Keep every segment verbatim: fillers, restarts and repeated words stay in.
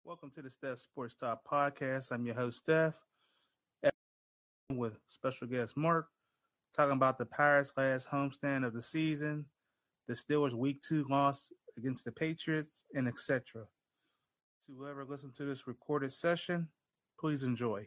Welcome to the Steph Sports Talk Podcast. I'm your host, Steph, with special guest Mark, talking about the Pirates' last homestand of the season, the Steelers' Week Two loss against the Patriots, and et cetera. To whoever listened to this recorded session, please enjoy.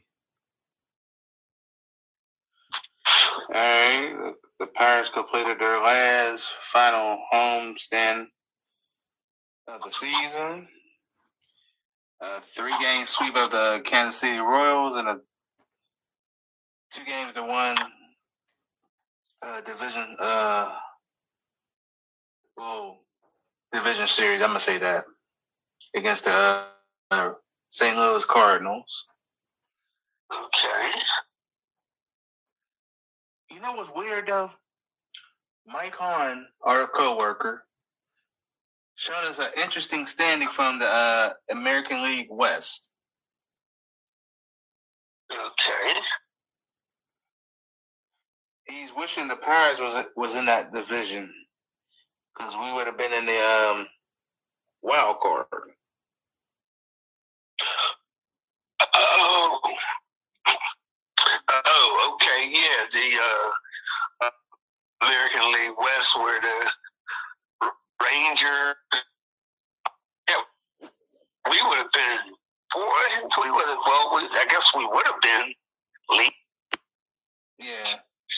All right, the Pirates completed their last final homestand of the season. A three-game sweep of the Kansas City Royals and a two games to one uh, division uh, well, division series. I'm gonna say that against the uh, uh, Saint Louis Cardinals. Okay. You know what's weird though? Mike Hahn, our coworker, showed us an interesting standing from the uh, American League West. Okay. He's wishing the Pirates was was in that division because we would have been in the um, wild card. Oh. Oh, okay. Yeah, the uh, American League West, where the Rangers. Yeah, we would have been. Boy, we would have. Well, we, I guess we would have been league. Yeah.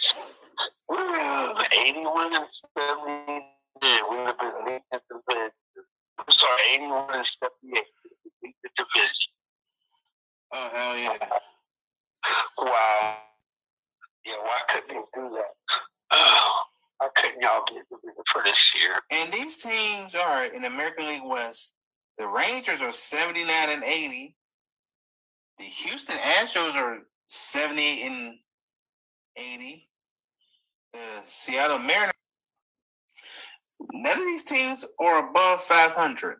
eighty-one and seventy. Yeah, we would have been leading the division. I'm sorry, eighty-one and seventy-eight. Lead the division. Oh, hell yeah. Wow. Yeah, why couldn't they do that? Oh, why couldn't y'all get the for this year? And these teams are in the American League West. The Rangers are seventy-nine and eighty. The Houston Astros are seventy-eight and eighty. The Seattle Mariners. None of these teams are above five hundred.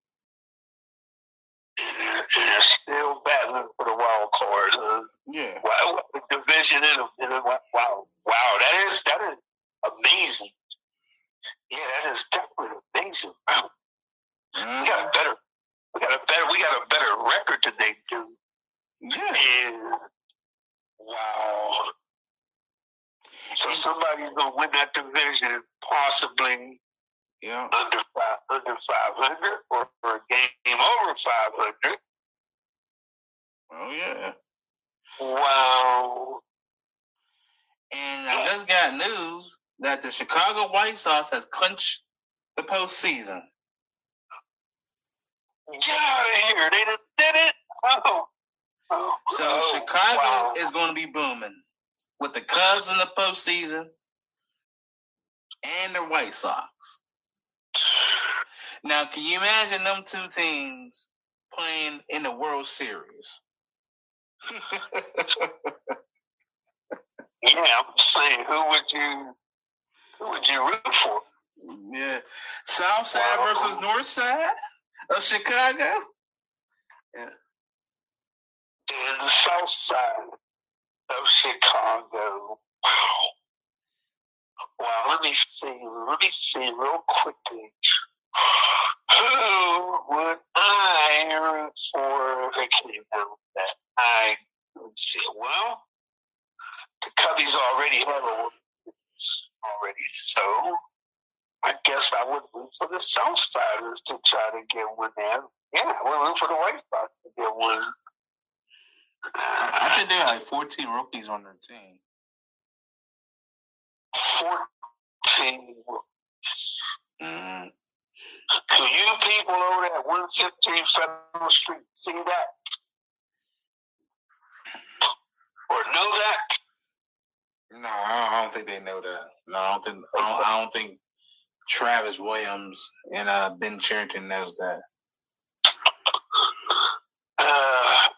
And they're still battling for the wild card. Uh, yeah. Wow, the division in a, in a wow, wow, that is that is amazing. Yeah, that is definitely amazing. Wow. Mm-hmm. We got a better, we got a better, we got a better record than they do. Yeah. And, wow. So somebody's gonna win that division, possibly. Yeah. Under five, under five hundred, or, or a game over five hundred. Oh yeah! Wow! And I just got news that the Chicago White Sox has clinched the postseason. Get out of here! They did it! Oh. oh so oh, Chicago wow. is going to be booming with the Cubs in the postseason and the White Sox. Now, can you imagine them two teams playing in the World Series? Yeah, I'm saying, who would you, who would you root for? Yeah, South Side wow. versus North Side of Chicago. Yeah, and the South Side of Chicago. Wow. Wow. Let me see. Let me see real quickly. Who would I root for if it came down to that? I would see. Well, the Cubbies already have a already, so I guess I would root for the Southsiders to try to get one there. Yeah, I would root for the White Sox to get one. Uh, I think they have like fourteen rookies on their team. Fourteen rookies. Mm. Do you people over there at one fifteen Federal Street see that? Or know that? No, I don't think they know that. No, I don't think. I don't, I don't think Travis Williams and uh, Ben Cherington knows that. Uh,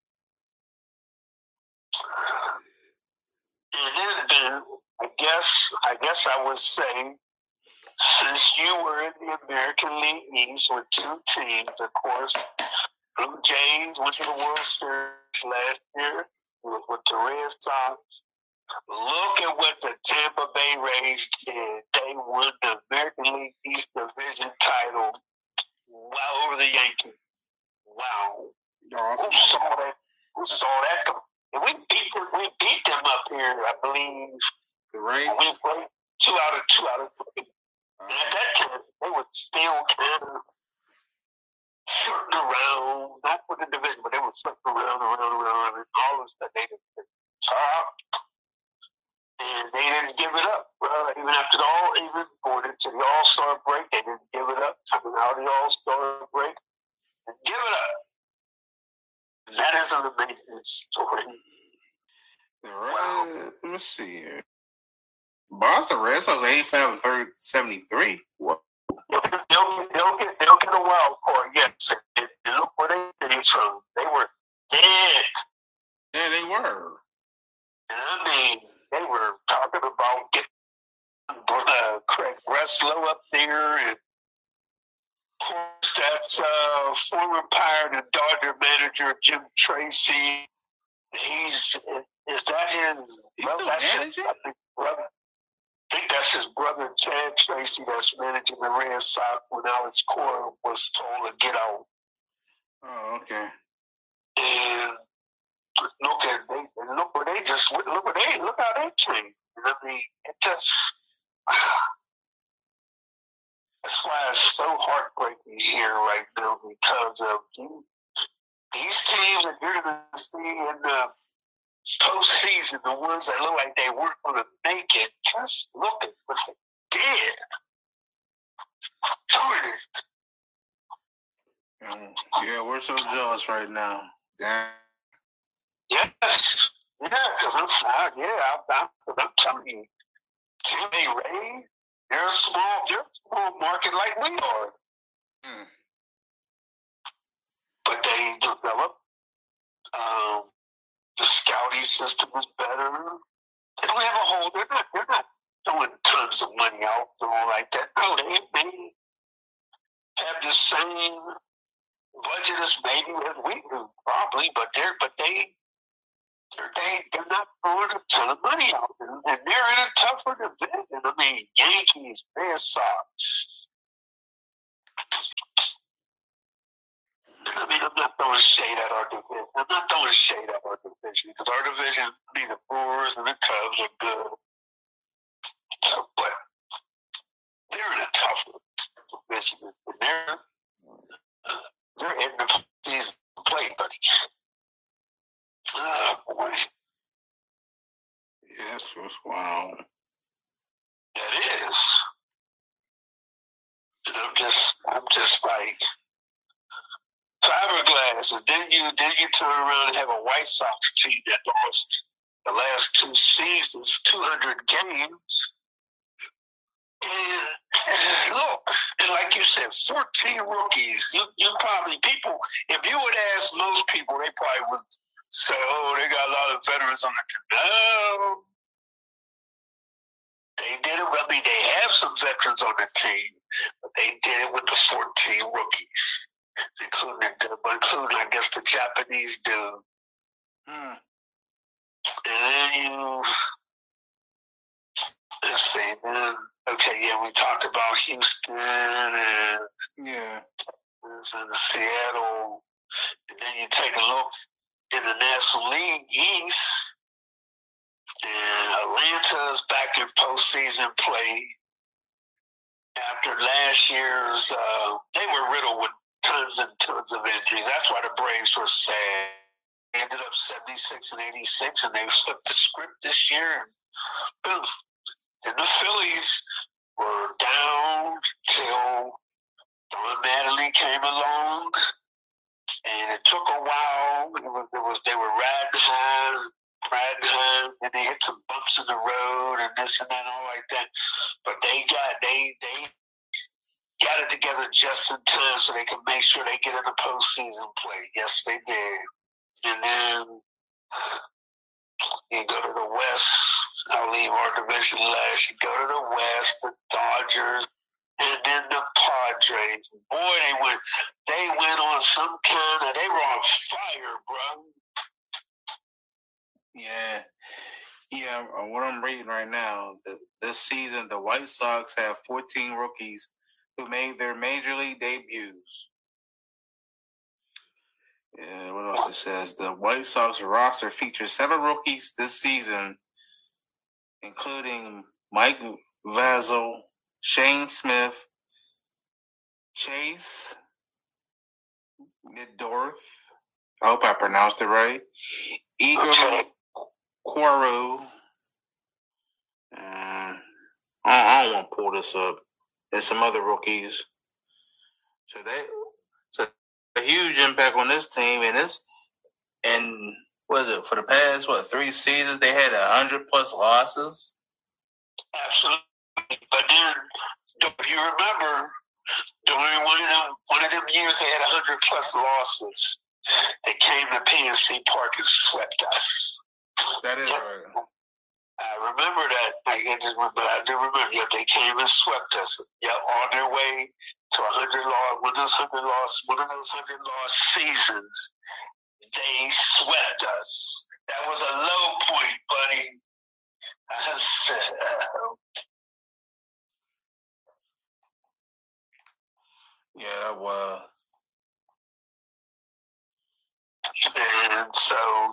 and then, then I guess I guess I would say, since you were in the American League East with two teams, of course, Blue Jays went to the World Series last year with, with the Red Sox. Look at what the Tampa Bay Rays did. They won the American League East Division title wow, over the Yankees. wow. Awesome. Who saw that? Who saw that? Come? And we beat them. We beat them up here, I believe. The Rays. We played two out of two out of three. Uh, And at that time, they were still kind of flirting around, not for the division, but they were flirting around, around, around, and all of that. They didn't top, and they didn't give it up. Well, even after the all, even going into the All Star break, they didn't give it up. Coming out of the All Star break, and give it up. That is an amazing story. the Rays. Let me see here. Boston Red Sox eighty-five and seventy-three. What? They'll, they'll, they'll get they'll get a wild card, yes. And, and look where they came from. They were dead. Yeah, they were. And I mean, they were talking about getting uh, Craig Breslow up there, and of course that's uh, former Pirate and Dodger manager Jim Tracy. He's is that his? He's well, still that's managing? his, I think, brother. I think that's his brother Chad Tracy that's managing the Red Sox when Alex Cora was told to get out. Oh, okay. And look at they and look where they just look where they look how they changed. I mean, it just that's why it's so heartbreaking here right now because of these, these teams that you're going to see in the postseason, the ones that look like they weren't going to make it, just look at what they did. Darn it. Um, yeah, we're so jealous right now. Damn. Yes. Yeah, because I'm, I, yeah, I, I, I'm telling you, Tampa Ray, they're a small, they're a small market like we are. Hmm. But they develop. Um, the scouting system is better. They don't have a whole. They're not. They're not throwing tons of money out or like that. No, they they have the same budget as maybe as we do, probably. But they're but they they're they they're not throwing a ton of money out, and they're in a tougher division. I mean, Yankees, Red Sox. I mean, I'm not throwing shade at our division. I'm not throwing shade at our division because our division, I mean, the Brewers and the Cubs are good. So, but they're in a tough division. And they're, uh, they're in the season to play, buddy. Oh, boy. Yes, it's wow. It is. And I'm just, I'm just like, fiberglass, and then you then you turn around and have a White Sox team that lost the last two seasons, two hundred games. And look, and like you said, fourteen rookies. You you probably people. If you would ask most people, they probably would say, "Oh, they got a lot of veterans on the team." No, they did it. I mean, they have some veterans on the team, but they did it with the fourteen rookies. Including, including, I guess, the Japanese dude. Hmm. And then you, let's see, then, okay, yeah, we talked about Houston and, Yeah. and Seattle. And then you take a look in the National League East, and Atlanta's back in postseason play after last year's, uh, they were riddled with tons and tons of injuries. That's why the Braves were sad. They ended up seventy-six and eighty-six, and they flipped the script this year. And, and the Phillies were down till Don Mattingly came along, and it took a while. It was, it was they were riding high, riding high, and they hit some bumps in the road and this and that and all like that. But they got they they. got it together just in time so they can make sure they get in the postseason play. Yes, they did. And then you go to the West. I'll leave our division last. You go to the West, the Dodgers, and then the Padres. Boy, they went. They went on some kind of. They were on fire, bro. Yeah. Yeah. What I'm reading right now, the, this season, the White Sox have fourteen rookies who made their major league debuts. Yeah, what else it says? The White Sox roster features seven rookies this season, including Mike Vasil, Shane Smith, Chase Midorth. I hope I pronounced it right. Igor Okay. Quaro. Uh, I, I don't want to pull this up. There's some other rookies. So they, so a huge impact on this team, and this, and what is it for the past what three seasons? They had a hundred plus losses. Absolutely. But then, if you remember, during one of them one of them years, they had a hundred plus losses. They came to P N C Park and swept us. That is Yep. right. I remember that. I can't just remember, but I do remember. Yep, they came and swept us. Yep, on their way to a hundred loss. One of those hundred loss. One of those hundred loss seasons, they swept us. That was a low point, buddy. I said, Yeah, that was. and so,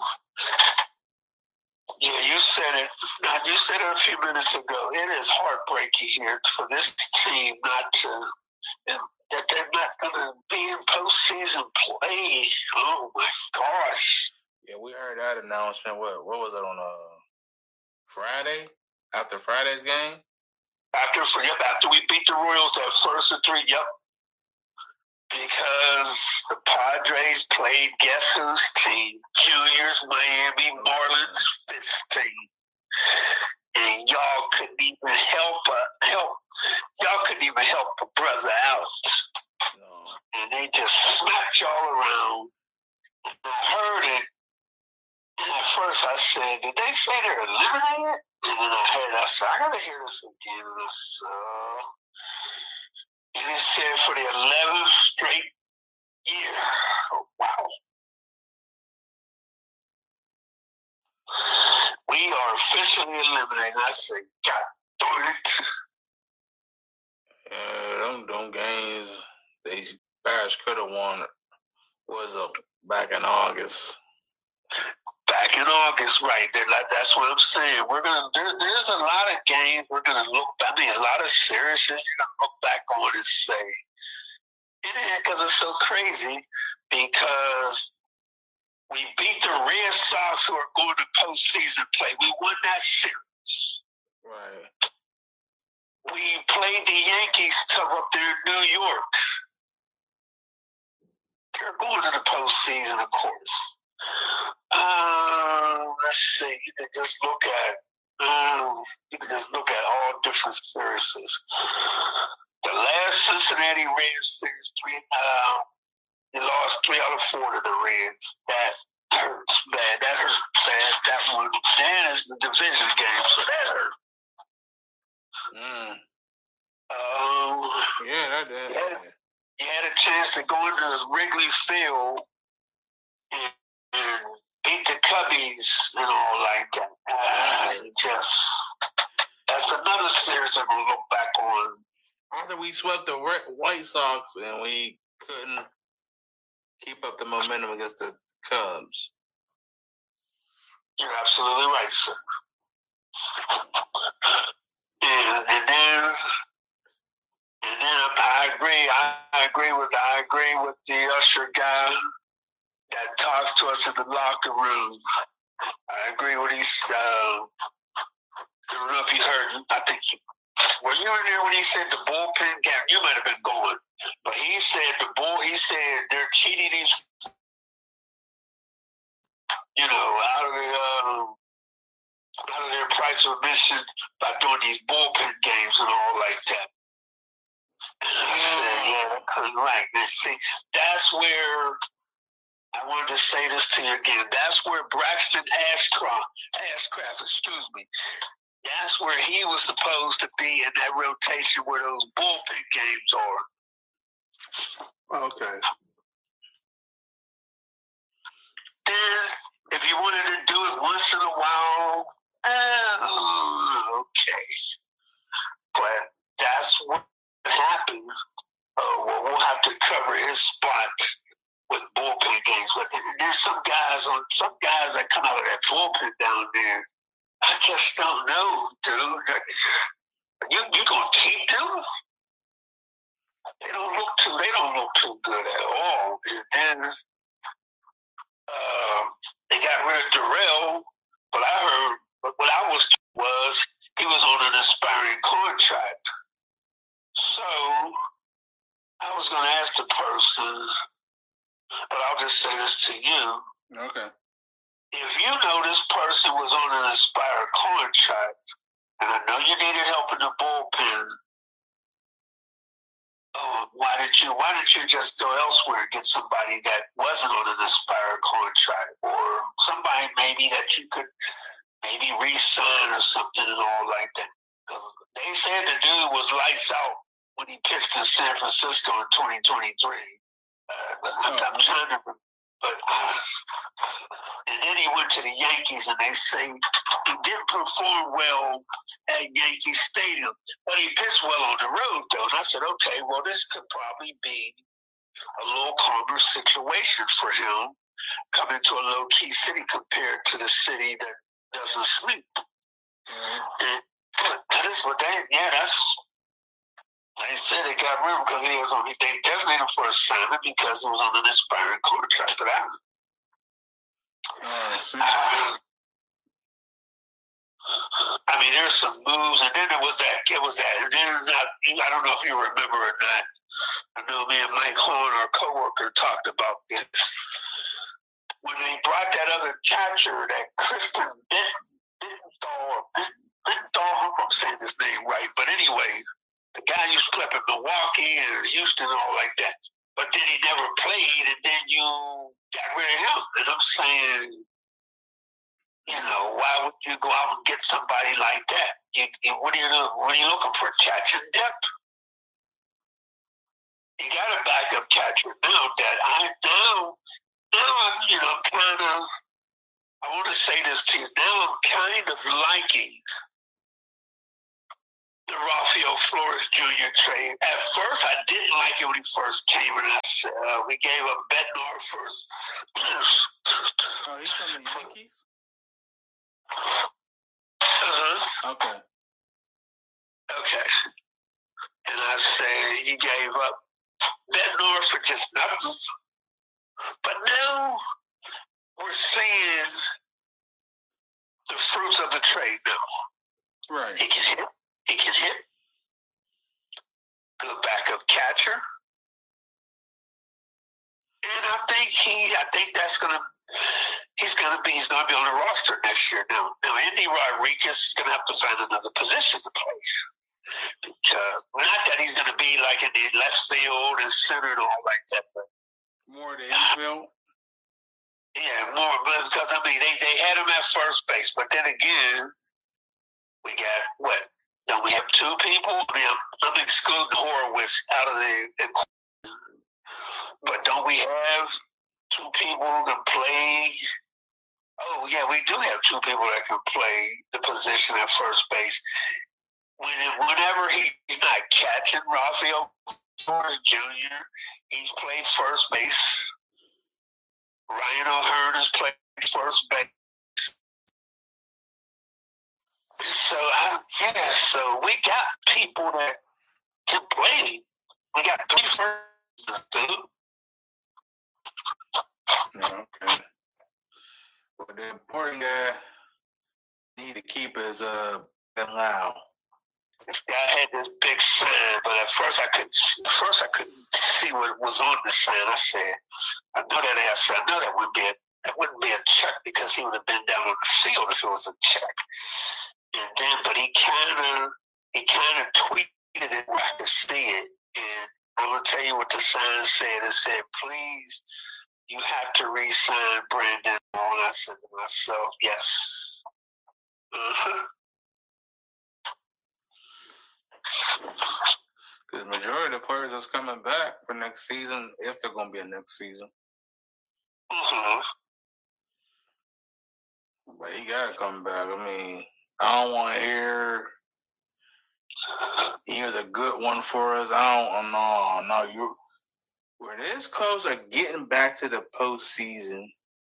yeah, you said it. You said it a few minutes ago. It is heartbreaking here for this team not to, that they're not going to be in postseason play. Oh my gosh! Yeah, we heard that announcement. What what was it on uh Friday? After Friday's game? After yep, after we beat the Royals that first and three, yep. Because the Padres played guess whose team? Juniors, Miami Marlins, fifteen. And y'all couldn't even help a, help. Y'all couldn't even help a brother out. No. And they just smacked y'all around. And I heard it. And at first I said, did they say they're eliminated? And then I heard it. I said, I gotta hear this again. And I said, uh, and it said for the eleventh straight year. Oh, wow. We are officially eliminated. I said, God darn it. Yeah, them, them games they Bears could have won was up back in August. Back in August, right? They're like, that's what I'm saying. We're gonna there, there's a lot of games we're gonna look. I mean, a lot of series you're gonna look back on and say it is because it's so crazy. Because we beat the Red Sox, who are going to postseason play. We won that series. Right. We played the Yankees tough up there in New York. They're going to the postseason, of course. Uh, let's see. You can just look at. Um, you can just look at all different series. The last Cincinnati Reds series, three. Uh, they lost three out of four to the Reds. That hurts bad. That hurts bad. That one. And it's the division game, so that hurt. Mm. Um, Yeah, that did. You had, you had a chance to go into Wrigley Field and, and beat the Cubbies and all like that. Uh, just that's another series I'm gonna look back on. After we swept the White Sox and we couldn't keep up the momentum against the Cubs. You're absolutely right, sir. And, and then, and then I agree. I, I agree with. I agree with the usher guy that talks to us in the locker room. I agree with he's. Uh, I don't know if you heard. I think you, were you in there when he said the bullpen gap? You might have been going, but he said the bull. He said they're cheating these. You know, out of the. Uh, out of their price of admission by doing these bullpen games and all like that. And I said, yeah, that could be right. And see, that's where I wanted to say this to you again. That's where Braxton Ashcraft, Ashcraft, excuse me, that's where he was supposed to be in that rotation where those bullpen games are. Okay. Then, if you wanted to do it once in a while, uh, okay. But that's what happened. Uh, well, we'll have to cover his spot with bullpen games. games, but there's some guys on some guys that come out of that bullpen down there. I just don't know, dude. You you gonna keep them? They don't look too. They don't look too good at all. And then uh, they got rid of Darrell, but I heard. But what I was was he was on an expiring contract. So I was going to ask the person, but I'll just say this to you. Okay. If you know this person was on an expired contract, and I know you needed help in the bullpen, uh, why did you why did you just go elsewhere and get somebody that wasn't on an expired contract, or somebody maybe that you could maybe re-sign or something and all like that? Because they said the dude was lights out when he pitched in San Francisco in twenty twenty-three. Uh, I'm, I'm trying to, but uh, and then he went to the Yankees, and they say he didn't perform well at Yankee Stadium, but he pitched well on the road, though. And I said, okay, well, this could probably be a little calmer situation for him coming to a low-key city compared to the city that doesn't sleep. Mm-hmm. And, but that is what they, yeah, that's. They said they got rid of him because he was on. They designated him for assignment because he was on an expiring contract. But I, uh, I, I mean, there's some moves, and then there was that. It was that. And then not, I don't know if you remember or not. I know me and Mike Horn, our coworker, talked about this when they brought that other catcher, that Kristen Bittenthal, Bittenthal. I hope I'm saying his name right, but anyway. The guy used to play up in Milwaukee and Houston and all like that. But then he never played, and then you got rid of him. And I'm saying, you know, why would you go out and get somebody like that? You, you, what, are you, what are you looking for, catching depth? You got a backup catcher now that I now, now I'm, you know, kind of, I want to say this to you. Now I'm kind of liking the Rafael Flores Junior trade. At first, I didn't like it when he first came, and I said, uh, we gave up Bednar first. Oh, he's from the Yankees? Uh-huh. Okay. Okay. And I said, you gave up Bednar for just nothing. But now, we're seeing the fruits of the trade now. Right. He can hit. He can hit. Good backup catcher. And I think he I think that's gonna he's gonna be he's gonna be on the roster next year now. Now Andy Rodriguez is gonna have to find another position to play. Because not that he's gonna be like in the left field and center and all like that, but more the infield. Yeah, more because I mean they, they had him at first base, but then again we got what? Don't we have two people? I mean, I'm, I'm excluding Horowitz out of the equation. But don't we have two people who can play? Oh, yeah, we do have two people that can play the position at first base. When, whenever he's not catching Rafael Flores Junior, he's played first base. Ryan O'Hearn has played first base. So, uh, yeah, so we got people that can play. We got three firsts, dude. Okay. Well, the important guy need to keep is uh, Ben Lau. This guy had this big sign, but at first I couldn't. At first I couldn't see what was on the sign. I said, I know that. I said, I know that wouldn't be a that wouldn't be a check because he would have been down on the field if it was a check. And then, but he kind of, he kind of tweeted it where I could see it. And I'm going to tell you what the sign said. It said, please, you have to re-sign Brandon. And I said to myself, yes. Uh-huh. Because the majority of the players that's coming back for next season, if they're going to be a next season. Mm-hmm. But he got to come back. I mean, I don't want to hear he was a good one for us. I don't know. No, you We're this close of getting back to the postseason.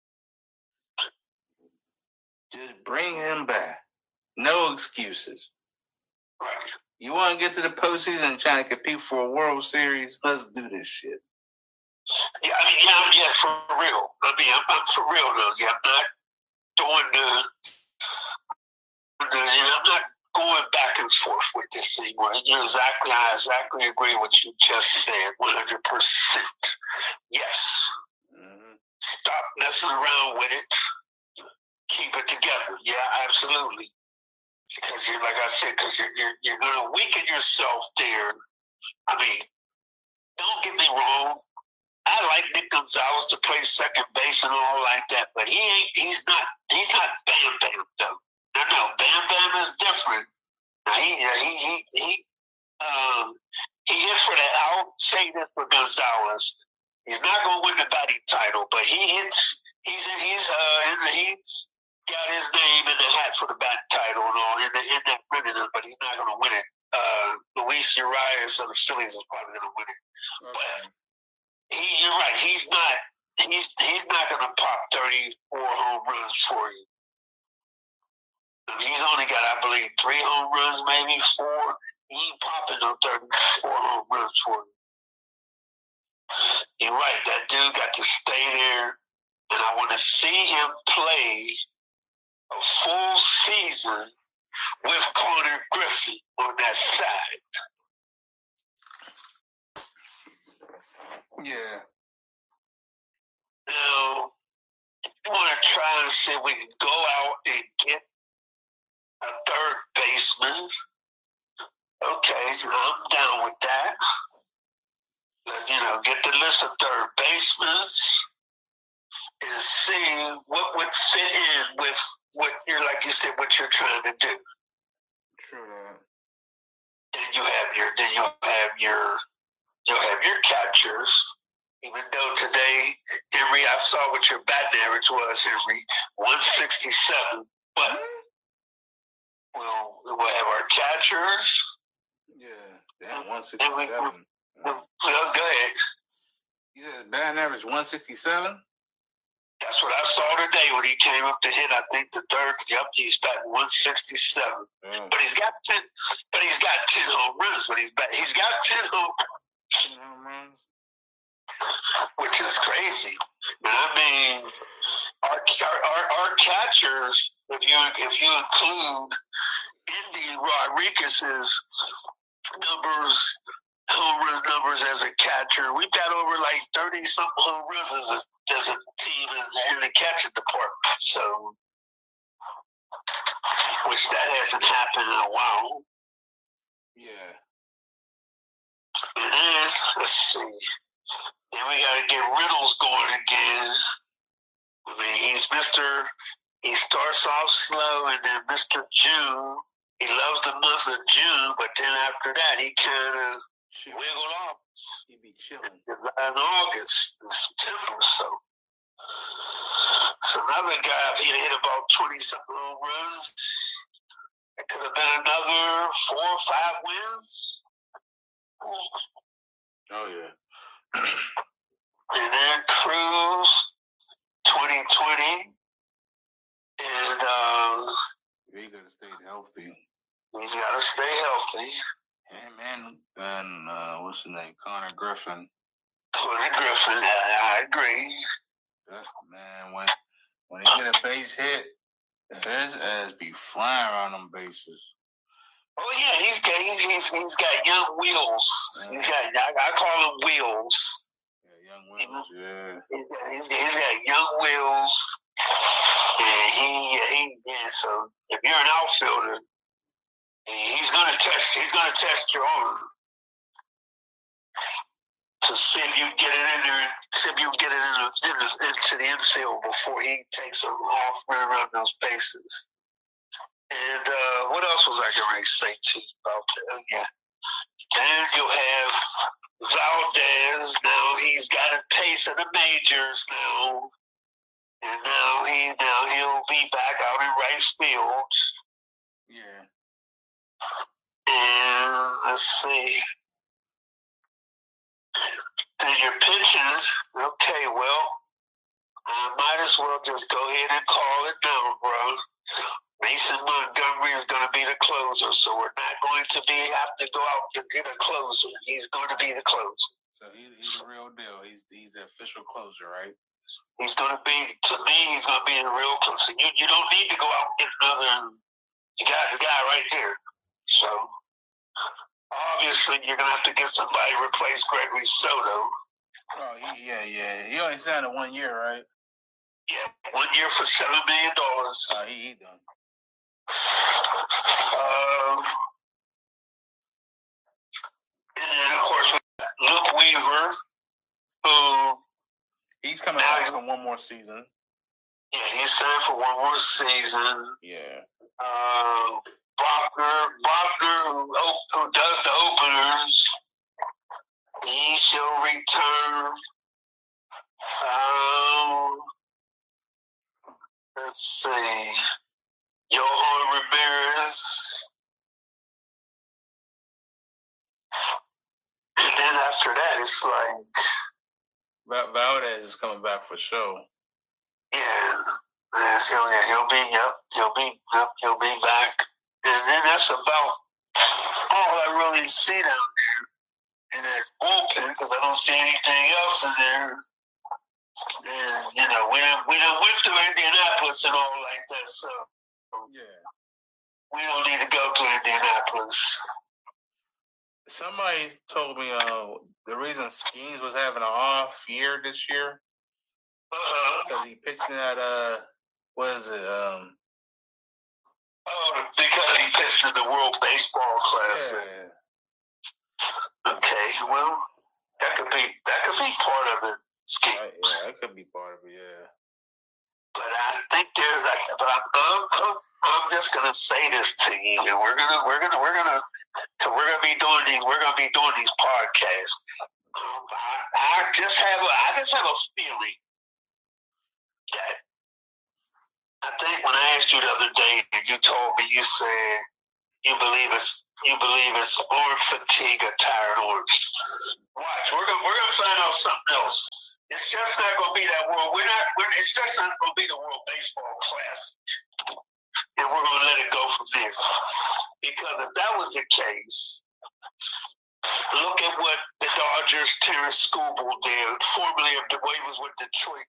Just bring him back. No excuses. Right. You want to get to the postseason and try to compete for a World Series? Let's do this shit. Yeah, I mean, yeah, yeah, for real. I mean, I'm, I'm for real though. Yeah, I'm not doing the, the you know, I'm not going back and forth with this anymore. You're exactly, I exactly agree with what you just said, one hundred percent. Yes. Mm-hmm. Stop messing around with it. Keep it together. Yeah, absolutely. Because you're, like I said, because you're, you're, you're going to weaken yourself there. I mean, don't get me wrong. I like Nick Gonzalez to play second base and all like that, but he ain't, he's not, he's not Bam Bam though. No, no, Bam Bam is different. Now he, he, he, he, um, he hit for the out, say that for Gonzalez. He's not going to win the batting title, but he hits, he's, he's, uh, in the, he's got his name in the hat for the batting title and all, in, the, in that running, but he's not going to win it. Uh, Luis Urias of the Phillies is probably going to win it. Okay. But, He, you're right. He's not. He's he's not going to pop thirty-four home runs for you. He's only got, I believe, three home runs, maybe four. He ain't popping no thirty-four home runs for you. You're right. That dude got to stay there, and I want to see him play a full season with Connor Griffin on that side. Yeah. Now, you want to try and see if we can go out and get a third baseman. Okay, I'm down with that. Let's, you know, get the list of third basemen and see what would fit in with what you're, like you said, what you're trying to do. True that. Then you have your, then you have your. You'll have your catchers, even though today, Henry, I saw what your batting average was, Henry, one sixty-seven. But we'll, we'll have our catchers. Yeah, damn, one sixty-seven. Well, well, go ahead. You said his batting average one sixty-seven? That's what I saw today when he came up to hit, I think, the third. Yep, he's batting one sixty-seven. Mm. But he's got ten. But he's got ten home runs. But he's bat, he's got ten home runs. Which is crazy. But I mean, our, our our catchers, if you if you include Indy Rodriguez's numbers, home run numbers as a catcher, we've got over like thirty something home runs as a as a team in the catching department. So, which that hasn't happened in a while. Yeah. And then, let's see. Then we got to get Riddles going again. I mean, he's Mister He starts off slow, and then Mister June. He loves the month of June, but then after that, he kind of wiggled off. He be chilling. In August and September, so. So another guy, if he'd hit about twenty-something home runs, it could have been another four or five wins. Oh, yeah. And then Cruz, twenty twenty. And um, he got to stay healthy. He's got to stay healthy. Hey, man. And uh, what's his name? Connor Griffin. Connor Griffin, I, I agree. That, man, when, when he get a base hit, his ass be flying around them bases. Oh yeah, he's got he's he's, he's got young wheels. Yeah. He's got I, I call him wheels. Yeah, young wheels. Yeah. He's got, he's got, he's got young wheels. And he he yeah. So if you're an outfielder, he's gonna test. He's gonna test your arm to see if you get it in there. See if you get it in the, in the, into the infield before he takes them off running around those bases. And uh, what else was I going to say to you about that? Yeah. Then you'll have Valdez. Now he's got a taste of the majors now. And now he now he'll be back out in right field. Yeah. And let's see. And your pitching, okay, well, I might as well just go ahead and call it down, bro. Mason Montgomery is going to be the closer, so we're not going to be have to go out to get a closer. He's going to be the closer. So he, he's the real deal. He's he's the official closer, right? He's going to be, to me, he's going to be the real closer. You you don't need to go out and get another. You got the guy right there. So obviously you're going to have to get somebody to replace Gregory Soto. Oh, he, yeah, yeah. He only signed a one year, right? Yeah, one year for seven million dollars. Oh, he, he done. Um, and then of course Luke Weaver, who he's coming back for one more season. Yeah, he's signed for one more season. Yeah. Um, Bachner, Bachner, who, who does the openers, he shall return. Um, let's see, Johan Ramirez, and then after that, it's like Valdez is coming back for sure. Yeah, yeah, he'll, yeah, he'll be, yep, he'll be, yep, he'll be back. And then that's about all I really see down there in that bullpen, because I don't see anything else in there. And, you know, we done, we done went to Indianapolis and all like that, so yeah, we don't need to go to Indianapolis. Somebody told me uh, the reason Skeens was having an off year this year Uh-huh. because he pitched in that, uh, what is it? Um, oh, because he pitched in the World Baseball Classic. Yeah. Okay, well, that could be that could be part of it. Schemes. Uh, yeah, that could be part of it. Yeah. But I think there's like, but I'm, I'm, I'm just gonna say this to you, and we're gonna we're gonna we're gonna we're gonna be doing these we're gonna be doing these podcasts. Um, I, I just have a I just have a feeling that I think when I asked you the other day, you told me you said you believe it's you believe it's orange fatigue or tired orange. Watch, we're gonna we're gonna find out something else. It's just not gonna be that world. We're not. We're, it's just not gonna be the World Baseball Classic, and we're gonna let it go from there. Because if that was the case, look at what the Dodgers' Terrence Scoble did, formerly of the way he was with Detroit.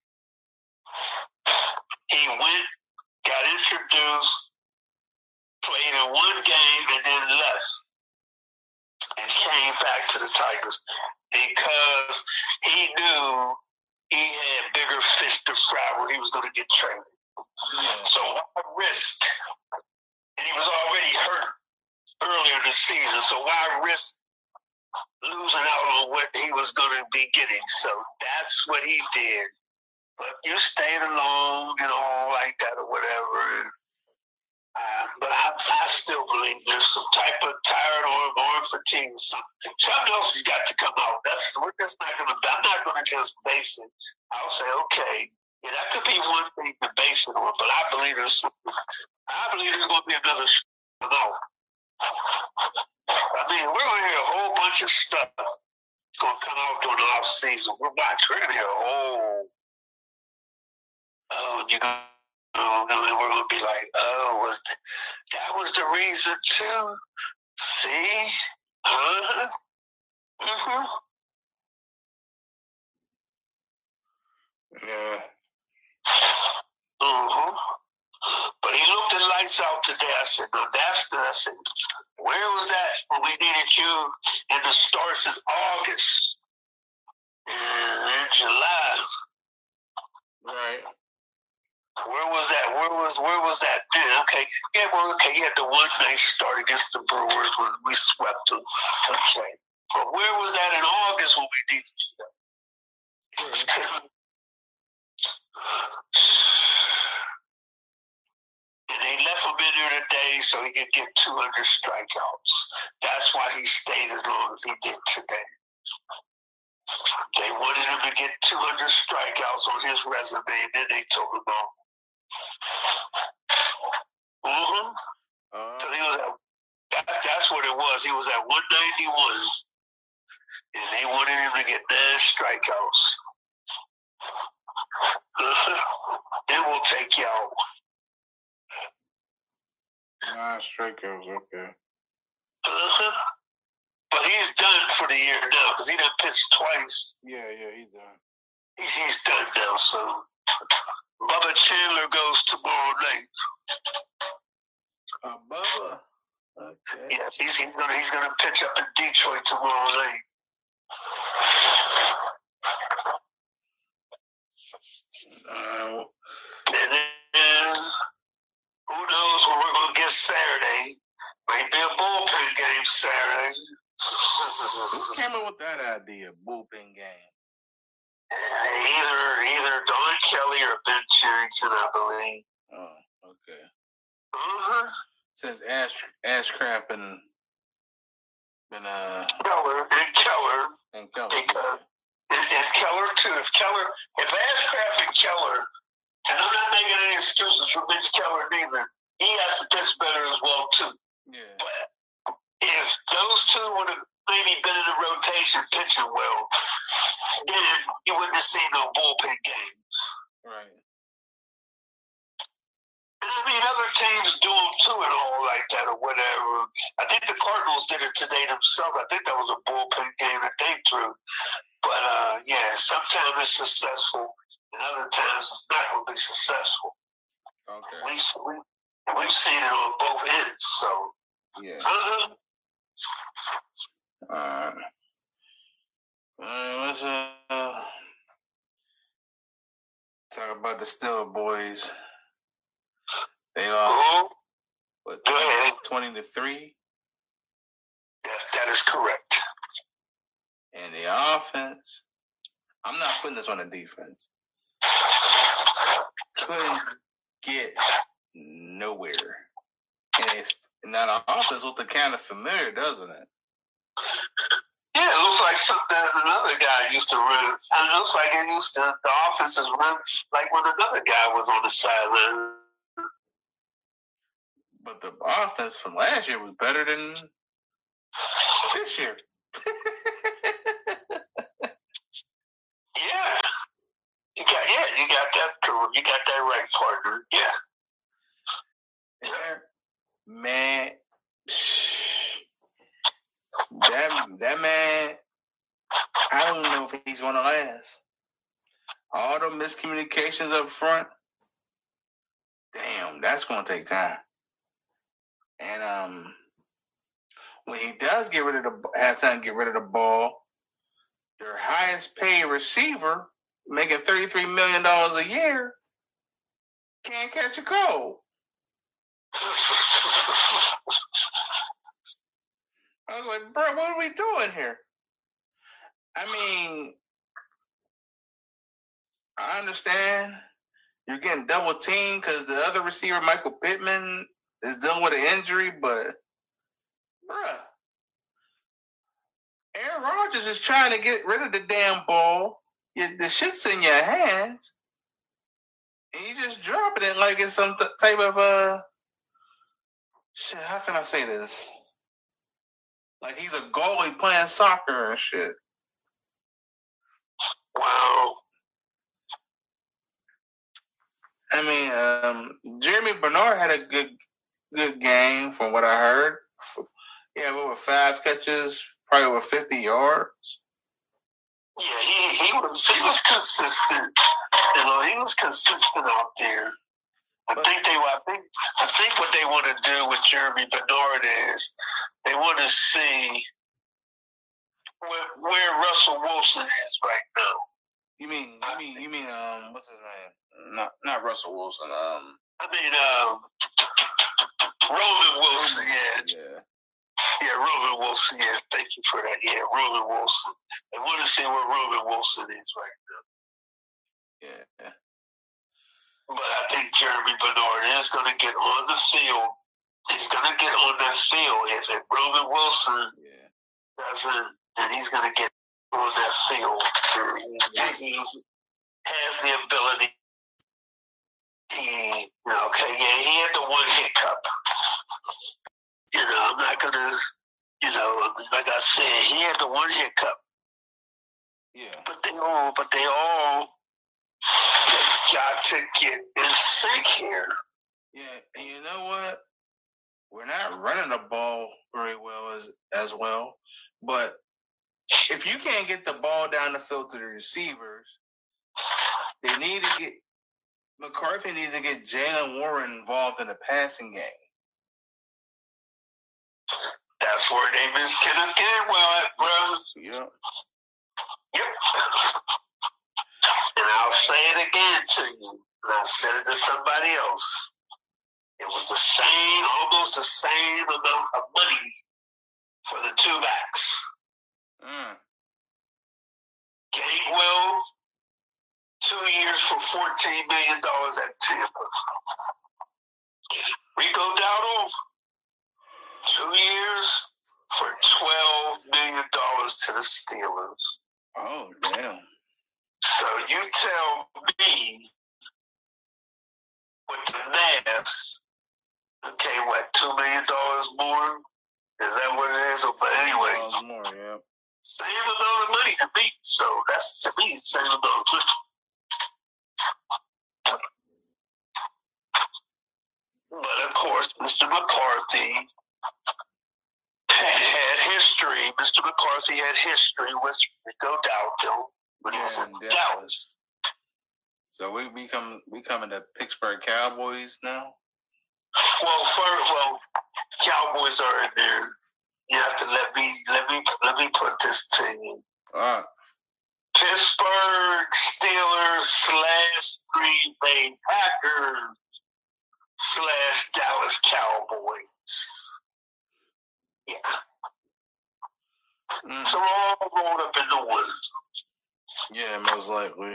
He went, got introduced, played in one game, and then left, and came back to the Tigers because he knew he had bigger fish to fry when he was going to get traded. Yeah. So why risk? And he was already hurt earlier this season, so why risk losing out on what he was going to be getting? So that's what he did. But you stayed alone and all like that or whatever. Uh, but I, I still believe there's some type of tired or, or fatigue or something. Something else has got to come out. That's we're just not gonna. I'm not gonna just base it. I'll say, okay, yeah, that could be one thing to base it on, but I believe there's something. I believe there's gonna be another come out. I mean, we're gonna hear a whole bunch of stuff. It's gonna come out during the off season. We're watching. We're gonna hear, oh, oh, you know. Oh, and we're going to be like, oh, was the, that was the reason too? See? Huh? Mm-hmm. Yeah. Mm-hmm. But he looked at lights out today. I said, no, that's the, I said, where was that when we needed you in the starts in August and in July? Right. Where was that? Where was where was that? Yeah, okay, yeah, well, okay. You had the one nice start against the Brewers when we swept them. Okay, but where was that in August when we did that? And they left him in there today so he could get two hundred strikeouts. That's why he stayed as long as he did today. They wanted him to get two hundred strikeouts on his resume, and then they took him off. Mm-hmm. Uh, Because he was at, that, that's what it was. He was at one ninety-one. And they wanted him to get nine strikeouts. Then we'll take y'all. Nine strikeouts, okay. Uh-huh. But he's done for the year now because he done pitched twice. Yeah, yeah, he's done. He's, he's done now, so Bubba Chandler goes tomorrow night. Uh, Bubba? Okay. Yes, he's, he's gonna he's gonna pitch up in Detroit tomorrow night. Uh, And then who knows what we're gonna get Saturday? Might be a bullpen game Saturday. who came up with that idea, bullpen game? Either either Don Kelly or Ben Cherington, I believe. Oh, okay. Uh-huh. Since Ash Ashcraft and been uh Keller and Keller. and Keller. Because and, and Keller too. If Keller, if Ashcraft and Keller, and I'm not making any excuses for Mitch Keller neither, he has to pitch better as well too. Yeah. But if those two would have maybe been in the rotation pitching well, then you wouldn't have seen no bullpen games. Right. And I mean, other teams do them too and all like that or whatever. I think the Cardinals did it today themselves. I think that was a bullpen game that they threw. But, uh, yeah, sometimes it's successful, and other times it's not going to be successful. Okay. We've, we, we've seen it on both ends, so. Yeah. Uh-huh. Alright. Uh, let's uh talk about the Stiller boys. They are Oh, what, go ahead. twenty to three, Yes, that is correct. and the offense. I'm not putting this on the defense. Couldn't get nowhere, and it's now the offense looked kind of familiar, doesn't it? Yeah, it looks like something that another guy used to run. And it looks like it used to, the offense is run like when another guy was on the sideline. But the offense from last year was better than this year. Yeah. You got yeah, you got that correct. You got that right, partner. Yeah. Yeah. Man, that that man, I don't know if he's gonna last. All the miscommunications up front, damn, that's gonna take time. And um, when he does get rid of the have time to get rid of the ball, their highest paid receiver, making thirty-three million dollars a year, can't catch a cold. I was like, bro, what are we doing here? I mean, I understand you're getting double teamed because the other receiver, Michael Pittman, is dealing with an injury, but, bruh, Aaron Rodgers is trying to get rid of the damn ball. You, the shit's in your hands, and you just dropping it like it's some th- type of, uh, shit, how can I say this? Like he's a goalie playing soccer and shit. Wow. I mean, um, Jeremy Bernard had a good good game from what I heard. Yeah, over five catches, probably over fifty yards. Yeah, he, he was he was consistent. You know, he was consistent out there. I But, think they I think I think what they want to do with Jeremy Bernard is they want to see where, where Russell Wilson is right now. you mean you mean you mean um what's his name? Not not Russell Wilson. Um, I mean, um, Roman Wilson. Yeah, yeah. yeah, Roman Wilson. Yeah, thank you for that. Yeah, Roman Wilson. They want to see where Roman Wilson is right now. Yeah. But I think Jeremy Bernard is going to get on the field. He's going to get on that field. If, if Roman Wilson Yeah. doesn't, then he's going to get on that field. He, he has the ability. He, okay, yeah, he had the one hiccup. You know, I'm not going to, you know, like I said, he had the one hiccup. Yeah. But they all, but they all got to get in sync here. Yeah, and you know what? We're not running the ball very well as as well. But if you can't get the ball down the field to the receivers, they need to get McCarthy needs to get Jaylen Warren involved in the passing game. That's where they miss Kenneth Gainwell at, bro. Yep. Yep. And I'll say it again to you, and I said it to somebody else. It was the same, almost the same amount of money for the two backs. Mm. Gainwell, two years for fourteen million dollars at Tampa. Rico Dowdle, two years for twelve million dollars to the Steelers. Oh, damn. So you tell me, with the math, okay, what, two million dollars more? Is that what it is? But anyway, more, yeah. same amount of money to me. So that's, to me, same amount of money. But of course, Mister McCarthy had history. Mister McCarthy had history with Rico Dowdle when he was in Yeah, Dallas. So we become we coming to Pittsburgh Cowboys now? Well, first, well, Cowboys are in there. You have to let me let me let me put this to you. All right. Pittsburgh Steelers slash Green Bay Packers slash Dallas Cowboys. Yeah. Mm. So we're all rolled up in the woods. Yeah, most likely.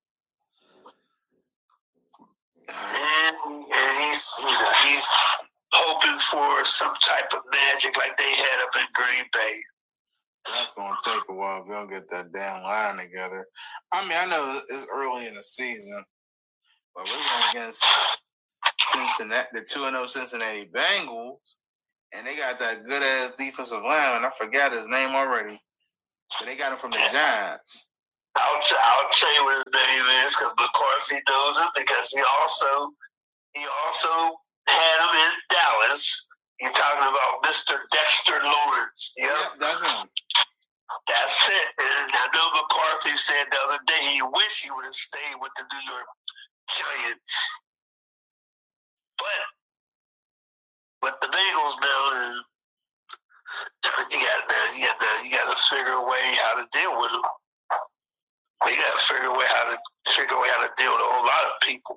And, and he's, you know, he's hoping for some type of magic like they had up in Green Bay. That's going to take a while if we don't get that damn line together. I mean, I know it's early in the season, but we're going against Cincinnati, the two and oh Cincinnati Bengals, and they got that good-ass defensive lineman. I forgot his name already, but they got him from the Giants. I'll, t- I'll tell you what his name is because McCarthy knows him because he also he also had him in Dallas. You're talking about Mister Dexter Lawrence. Yep. Yeah, that's him. That's it. And I know McCarthy said the other day he wished he would have stayed with the New York Giants. But with the Bengals now, you got you got you got to figure a way how to deal with them. You got to figure a way how to figure a way how to deal with a whole lot of people.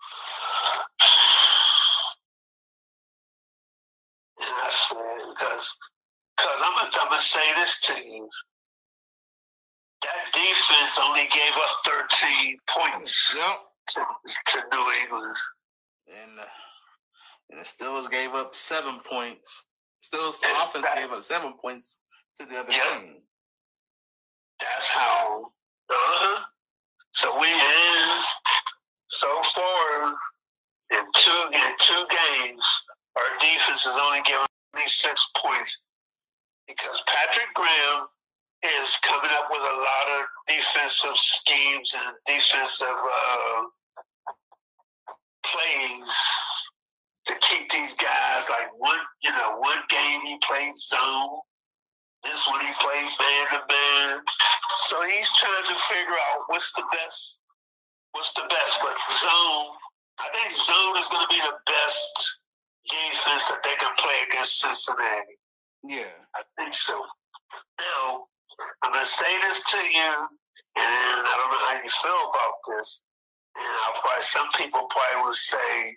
And I said because because I'm gonna I'm gonna say this to you. That defense only gave up thirteen points Yep. to, to New England. And, uh, and the Steelers gave up seven points. Steelers Yes, offense that- gave up seven points to the other Yeah. team. That's how. Uh-huh. So we in so far in two in two games, our defense has only given me six points because Patrick Graham is coming up with a lot of defensive schemes and defensive uh, plays to keep these guys like one. You know, one game he played zone. This one he played man to man. So he's trying to figure out what's the best, what's the best. But zone, I think zone is going to be the best defense that they can play against Cincinnati. Yeah. I think so. Now, I'm going to say this to you, and I don't know how you feel about this. And I'll probably, some people probably will say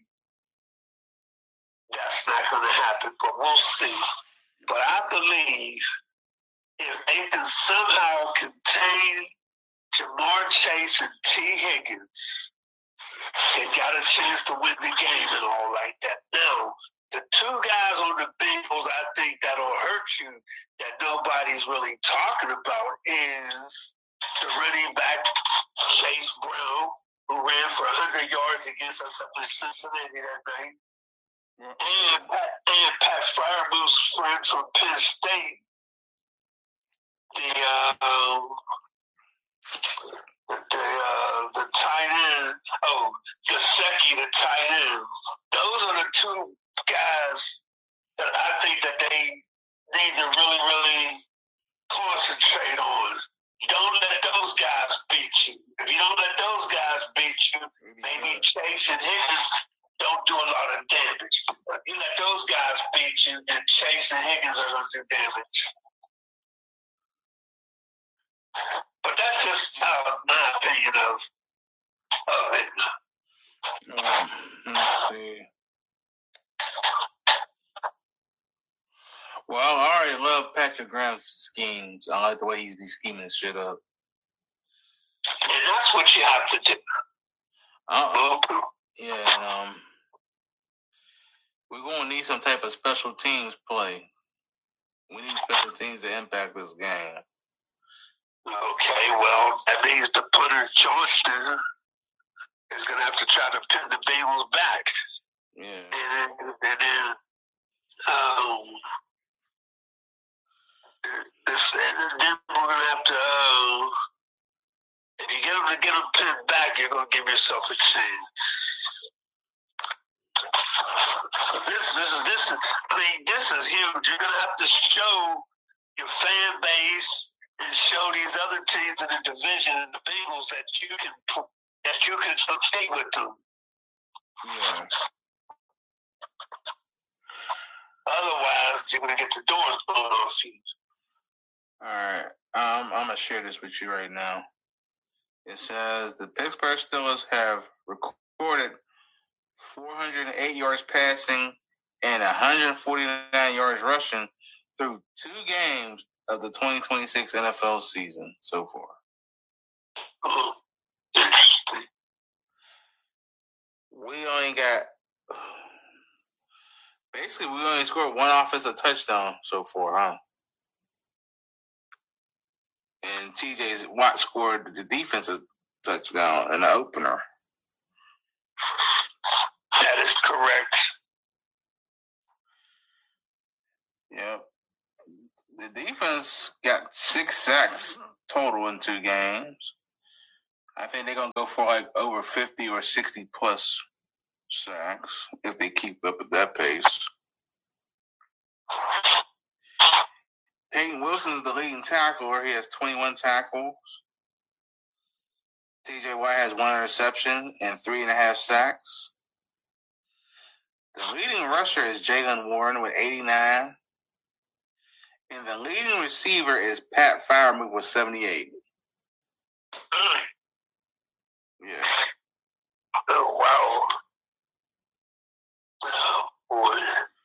that's not going to happen, but we'll see. But I believe if they can somehow contain Jamar Chase and T. Higgins, they got a chance to win the game and all like that. Now, the two guys on the Bengals, I think that'll hurt you that nobody's really talking about is the running back Chase Brown, who ran for one hundred yards against us up in Cincinnati that night, and, and Pat Fryermuth's friend from Penn State, the uh, um, uh, the tight end. Oh, Gesicki, the tight end. Those are the two guys that I think that they need to really, really concentrate on. Don't let those guys beat you. If you don't let those guys beat you, maybe Chase and Higgins don't do a lot of damage. But you let those guys beat you, then Chase and Higgins are going to do damage. But that's just uh, my opinion of, of it. Um, let's see. Well, I already love Patrick Graham's schemes. I like the way he's be scheming this shit up. And that's what you have to do. Uh, yeah, and, um, we're going to need some type of special teams play. We need special teams to impact this game. Okay, well, that means the punter Johnston is going to have to try to pin the Bengals back. Yeah. And then, and then um, this, and then we're going to have to, uh, if you get them to get them pinned back, you're going to give yourself a chance. This, this is, this is, I mean, this is huge. You're going to have to show your fan base and show these other teams in the division and the Bengals that you can that you can compete with them. Yeah. Otherwise, you're gonna get the doors blown off you. All right. Um, I'm gonna share this with you right now. It says the Pittsburgh Steelers have recorded four hundred eight yards passing and one hundred forty-nine yards rushing through two games of the twenty twenty-six N F L season so far. Oh, interesting. We only got basically we only scored one offensive touchdown so far, huh? And T J Watt scored the defensive touchdown in the opener. That is correct. Yep. The defense got six sacks total in two games. I think they're going to go for like over fifty or sixty plus sacks if they keep up at that pace. Peyton Wilson's the leading tackler. He has twenty-one tackles. T J Watt has one interception and three and a half sacks. The leading rusher is Jaylen Warren with eighty-nine. And the leading receiver is Pat Freiermuth with seventy-eight. Yeah. Oh, wow. Oh, boy.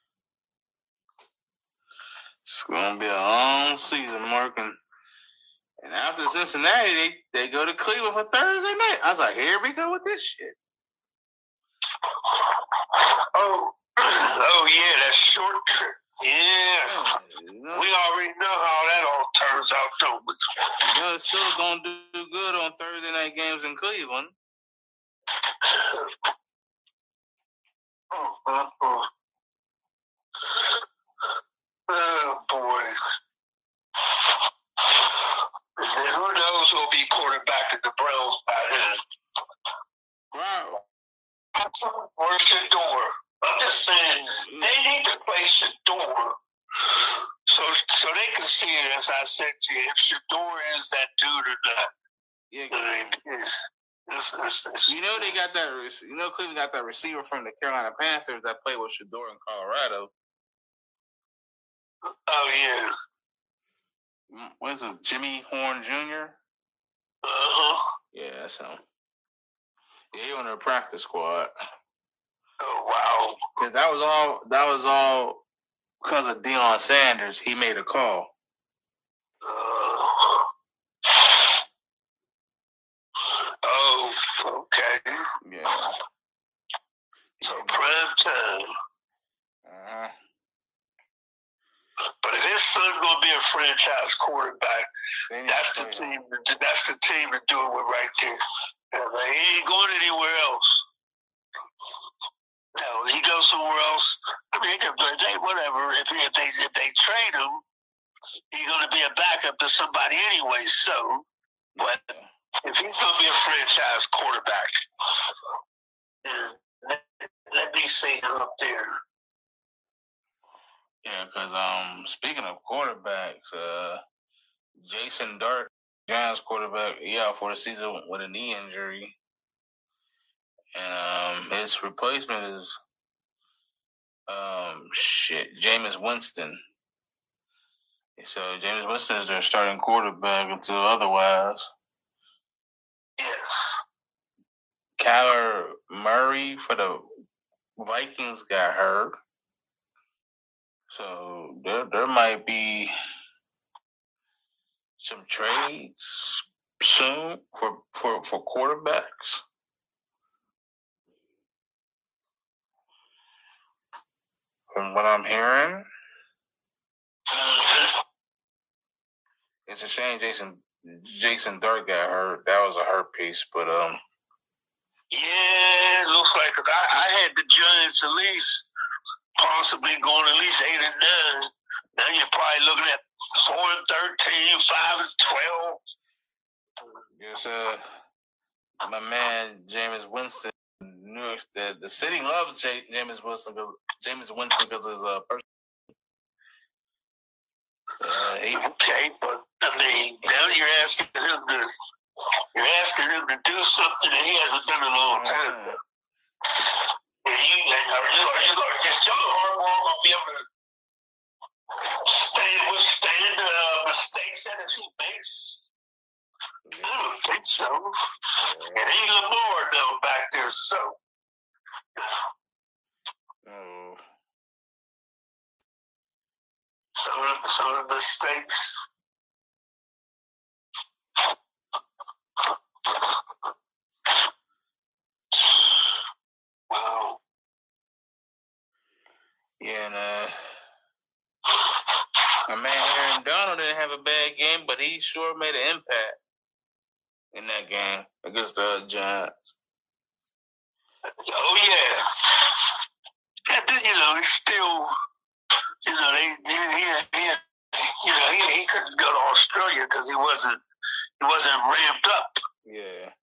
It's going to be a long season, Mark. And, and after Cincinnati, they, they go to Cleveland for Thursday night. I was like, here we go with this shit. Oh, oh yeah, that short trip. Yeah. You know, We already know how that all turns out, don't we? you know, it's still going to do good on Thursday night games in Cleveland. Oh, oh, oh. Oh, boy. And then who knows who'll be quarterback in the Browns by then? Right. Or Shador. I'm just saying, they need to play Shador so so they can see it, as I said to you, if Shador is that dude or not. Yeah, I mean, it's, it's, it's, you know they got that. You know Cleveland got that receiver from the Carolina Panthers that played with Shador in Colorado. oh, yeah. What is it, Jimmy Horn Junior? Uh-huh. Yeah, that's him. Yeah, he on the practice squad. Oh, wow. Cause that was all. That was all because of Deion Sanders. He made a call. Uh, oh, okay. Yeah. So prime time. Uh-huh. But if his son's gonna be a franchise quarterback, They need that's to the play him. team. That's the team to do it with right there. And like, he ain't going anywhere else. No, he goes somewhere else. I mean, they, they whatever. If, if they if they trade him, he's gonna be a backup to somebody anyway. So, but if he's going to be a franchise quarterback, then let, let me see him up there. Yeah, because um, speaking of quarterbacks, uh, Jason Dart, Giants quarterback, he out for the season with a knee injury. And um, his replacement is um, shit, Jameis Winston. So Jameis Winston is their starting quarterback until otherwise. Yes. Kyler Murray for the Vikings got hurt. So there there might be some trades soon for, for, for quarterbacks. From what I'm hearing, it's a shame Jason Jason Dart got hurt. That was a hurt piece, but um. Yeah, it looks like I, I had the Giants at least possibly going at least eight and nine. Now you're probably looking at four and thirteen, five and twelve. Yes, uh, my man Jameis Winston, New York, the, the city loves J- Jameis Winston because Jameis Winston because his uh person. Uh, he, okay, but I mean, now you're asking him to you're asking him to do something that he hasn't done in a long time. uh, And you, are you, are you, are you John Harbaugh gonna be able to stand withstand the uh, mistakes that he makes? I don't think so. It ain't Lamar though back there, so. oh. Some of some of the mistakes. Wow. Yeah, and uh, my man Aaron Donald didn't have a bad game, but he sure made an impact in that game against the Giants. Oh yeah. And then, you know, he's still, you know, they, he, he, he, you know, he, he couldn't go to Australia because he wasn't, he wasn't ramped up. Yeah.